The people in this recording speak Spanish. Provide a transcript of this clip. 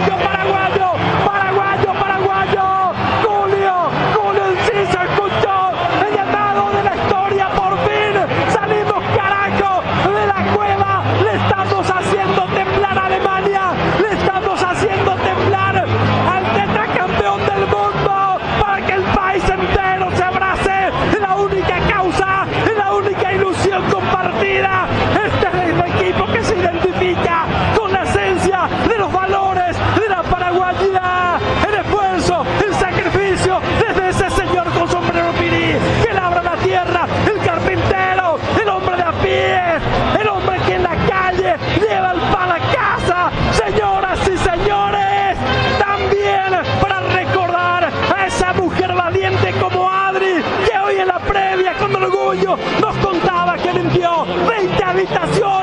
paraguayo, paraguayo, paraguayo. Julio sí se escuchó el llamado de la historia. Por fin salimos, carajo, de la cueva. Le estamos haciendo temblar a Alemania, le estamos haciendo temblar al tetracampeón del mundo, para que el país entero se abrace en la única causa, en la única ilusión compartida. Este es el equipo que se identifica con la esencia de los valores de la paraguayidad, el esfuerzo, el sacrificio, desde ese señor con sombrero pirí que labra la tierra, el carpintero, el hombre de a pie, el hombre que en la calle lleva el pan a casa. Señoras y señores, también para recordar a esa mujer valiente como Adri, que hoy en la previa con orgullo nos contaba que limpió 20 habitaciones